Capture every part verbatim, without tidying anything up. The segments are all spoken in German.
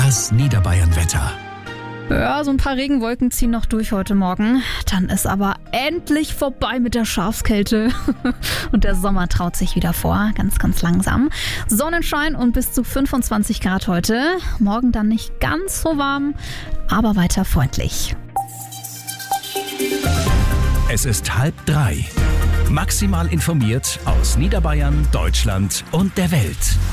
Das Niederbayern-Wetter. Ja, so ein paar Regenwolken ziehen noch durch heute Morgen. Dann ist aber endlich vorbei mit der Schafskälte. Und der Sommer traut sich wieder vor, ganz, ganz langsam. Sonnenschein und bis zu fünfundzwanzig Grad heute. Morgen dann nicht ganz so warm, aber weiter freundlich. Es ist halb drei. Maximal informiert aus Niederbayern, Deutschland und der Welt.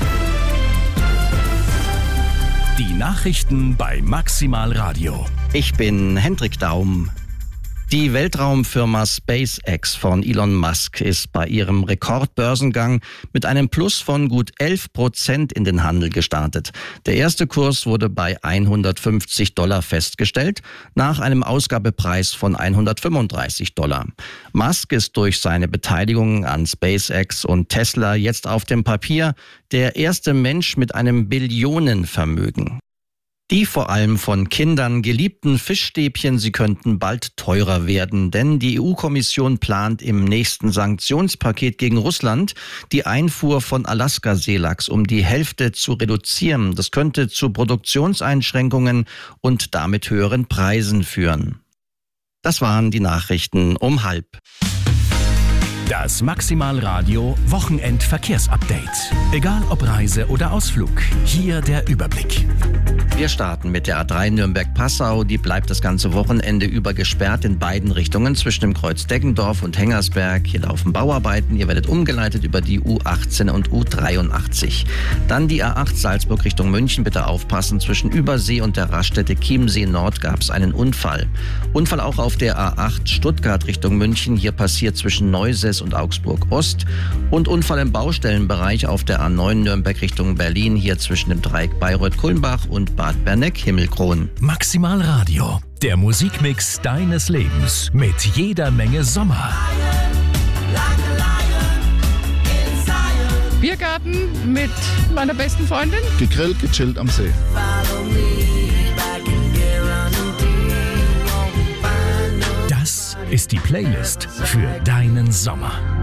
Die Nachrichten bei Maximal Radio. Ich bin Hendrik Daum. Die Weltraumfirma SpaceX von Elon Musk ist bei ihrem Rekordbörsengang mit einem Plus von gut elf Prozent in den Handel gestartet. Der erste Kurs wurde bei hundertfünfzig Dollar festgestellt, nach einem Ausgabepreis von hundertfünfunddreißig Dollar. Musk ist durch seine Beteiligung an SpaceX und Tesla jetzt auf dem Papier der erste Mensch mit einem Billionenvermögen. Die vor allem von Kindern geliebten Fischstäbchen, sie könnten bald teurer werden, denn die E U-Kommission plant im nächsten Sanktionspaket gegen Russland die Einfuhr von Alaska-Seelachs um die Hälfte zu reduzieren. Das könnte zu Produktionseinschränkungen und damit höheren Preisen führen. Das waren die Nachrichten um halb. Das Maximal Radio Wochenend-Verkehrsupdate. Egal ob Reise oder Ausflug, hier der Überblick. Wir starten mit der A drei Nürnberg-Passau. Die bleibt das ganze Wochenende über gesperrt in beiden Richtungen zwischen dem Kreuz Deggendorf und Hengersberg. Hier laufen Bauarbeiten. Ihr werdet umgeleitet über die U achtzehn und U dreiundachtzig. Dann die A acht Salzburg Richtung München. Bitte aufpassen. Zwischen Übersee und der Raststätte Chiemsee Nord gab es einen Unfall. Unfall auch auf der A acht Stuttgart Richtung München. Hier passiert zwischen Neusäß und Augsburg Ost. Und Unfall im Baustellenbereich auf der A neun Nürnberg Richtung Berlin. Hier zwischen dem Dreieck Bayreuth-Kulmbach und Bad Berneck-Himmelkron. Maximal Radio, der Musikmix deines Lebens mit jeder Menge Sommer. Biergarten mit meiner besten Freundin. Gegrillt, gechillt am See. Das ist die Playlist für deinen Sommer.